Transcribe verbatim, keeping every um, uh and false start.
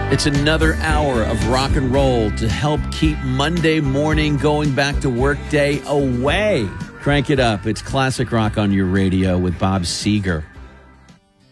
It's another hour of rock and roll to help keep Monday morning going back to work day away. Crank it up. It's classic rock on your radio with Bob Seger.